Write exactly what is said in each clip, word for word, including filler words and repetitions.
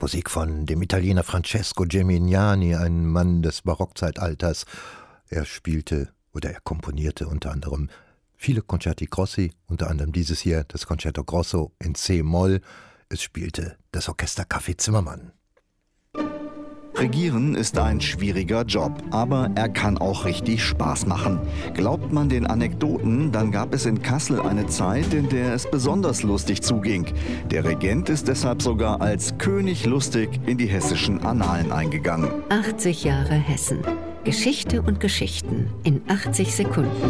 Musik von dem Italiener Francesco Gemignani, ein Mann des Barockzeitalters. Er spielte oder er komponierte unter anderem viele Concerti Grossi, unter anderem dieses hier, das Concerto Grosso in C-Moll. Es spielte das Orchester Café Zimmermann. Regieren ist ein schwieriger Job, aber er kann auch richtig Spaß machen. Glaubt man den Anekdoten, dann gab es in Kassel eine Zeit, in der es besonders lustig zuging. Der Regent ist deshalb sogar als König lustig in die hessischen Annalen eingegangen. achtzig Jahre Hessen. Geschichte und Geschichten in achtzig Sekunden.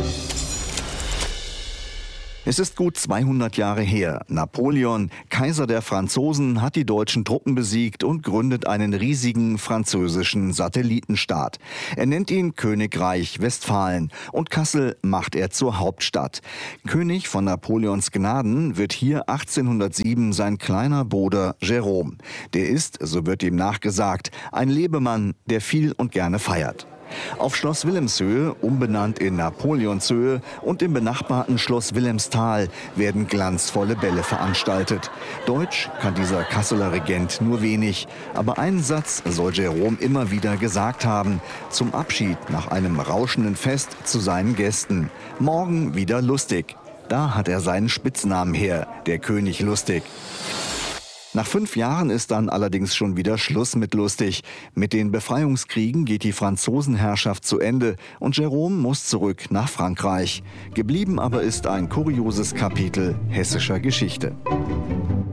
Es ist gut zweihundert Jahre her. Napoleon, Kaiser der Franzosen, hat die deutschen Truppen besiegt und gründet einen riesigen französischen Satellitenstaat. Er nennt ihn Königreich Westfalen und Kassel macht er zur Hauptstadt. König von Napoleons Gnaden wird hier achtzehnhundertsieben sein kleiner Bruder Jérôme. Der ist, so wird ihm nachgesagt, ein Lebemann, der viel und gerne feiert. Auf Schloss Wilhelmshöhe, umbenannt in Napoleonshöhe, und im benachbarten Schloss Wilhelmsthal werden glanzvolle Bälle veranstaltet. Deutsch kann dieser Kasseler Regent nur wenig, aber einen Satz soll Jérôme immer wieder gesagt haben, zum Abschied nach einem rauschenden Fest zu seinen Gästen. Morgen wieder lustig. Da hat er seinen Spitznamen her, der König Lustig. Nach fünf Jahren ist dann allerdings schon wieder Schluss mit lustig. Mit den Befreiungskriegen geht die Franzosenherrschaft zu Ende und Jérôme muss zurück nach Frankreich. Geblieben aber ist ein kurioses Kapitel hessischer Geschichte.